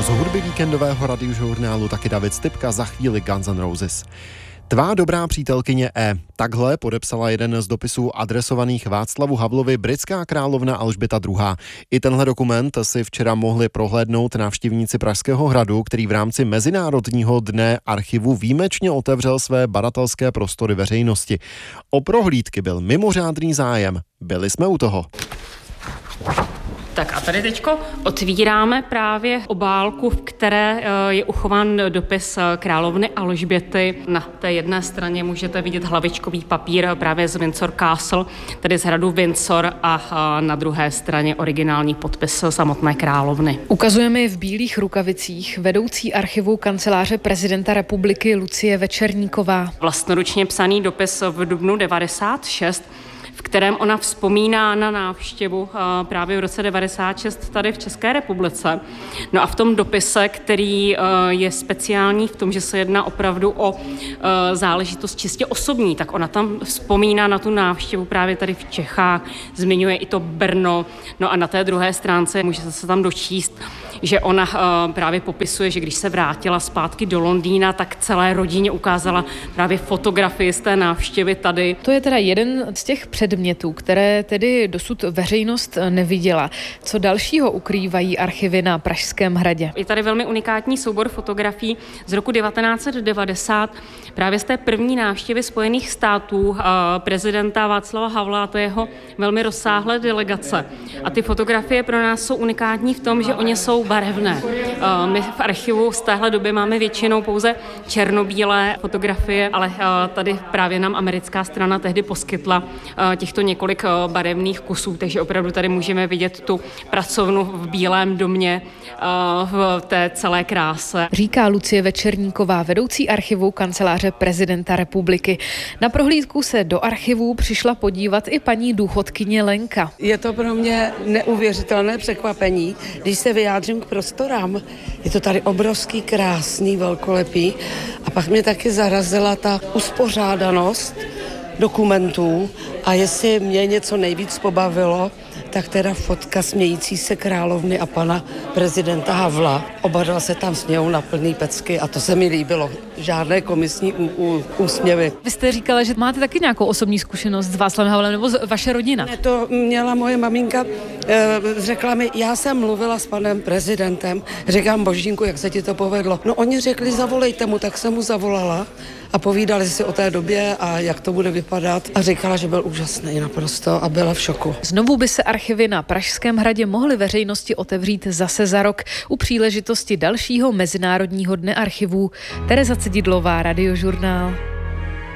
Z hudby víkendového radiožurnálu taky David Stypka, za chvíli Guns N' Roses. Tvá dobrá přítelkyně E. Takhle podepsala jeden z dopisů adresovaných Václavu Havlovi britská královna Alžběta II. I tenhle dokument si včera mohli prohlédnout návštěvníci Pražského hradu, který v rámci Mezinárodního dne archivu výjimečně otevřel své badatelské prostory veřejnosti. O prohlídky byl mimořádný zájem. Byli jsme u toho. Tak a tady teďko otvíráme právě obálku, v které je uchován dopis královny Alžběty. Na té jedné straně můžete vidět hlavičkový papír právě z Windsor Castle, tedy z hradu Windsor, a na druhé straně originální podpis samotné královny. Ukazuje mi v bílých rukavicích vedoucí archivu kanceláře prezidenta republiky Lucie Večerníková. Vlastnoručně psaný dopis v dubnu 96, v kterém ona vzpomíná na návštěvu právě v roce 96 tady v České republice. No a v tom dopise, který je speciální v tom, že se jedná opravdu o záležitost čistě osobní, tak ona tam vzpomíná na tu návštěvu právě tady v Čechách, zmiňuje i to Brno. No a na té druhé stránce můžete se tam dočíst, že ona právě popisuje, že když se vrátila zpátky do Londýna, tak celé rodině ukázala právě fotografii z té návštěvy tady. To je teda jeden z těch předmětů, které tedy dosud veřejnost neviděla. Co dalšího ukrývají archivy na Pražském hradě? Je tady velmi unikátní soubor fotografií z roku 1990, právě z té první návštěvy Spojených států prezidenta Václava Havla, a to jeho velmi rozsáhlé delegace. A ty fotografie pro nás jsou unikátní v tom, že oni jsou barevné. My v archivu z téhle doby máme většinou pouze černobílé fotografie, ale tady právě nám americká strana tehdy poskytla těchto několik barevných kusů, takže opravdu tady můžeme vidět tu pracovnu v Bílém domě v té celé kráse. Říká Lucie Večerníková, vedoucí archivu kanceláře prezidenta republiky. Na prohlídku se do archivů přišla podívat i paní důchodkyně Lenka. Je to pro mě neuvěřitelné překvapení, když se vyjádřím k prostorám. Je to tady obrovský, krásný, velkolepý, a pak mě taky zarazila ta uspořádanost dokumentů, a jestli mě něco nejvíc pobavilo, tak teda fotka smějící se královny a pana prezidenta Havla. Oba dva se tam smějou na plný pecky a to se mi líbilo. Žádné komisní úsměvy. Vy jste říkala, že máte taky nějakou osobní zkušenost s Václavem Havlem, nebo vaše rodina? Ne, to měla moje maminka, řekla mi, já jsem mluvila s panem prezidentem, říkám, Božínku, jak se ti to povedlo? No oni řekli, zavolejte mu, tak jsem mu zavolala a povídali si o té době a jak to bude vypadat, a říkala, že byl úžasný naprosto a byla v šoku. Znovu by se archivy na Pražském hradě mohly veřejnosti otevřít zase za rok u příležitosti dalšího Mezinárodního dne archivů. Tereza Cedidlová, Radiožurnál.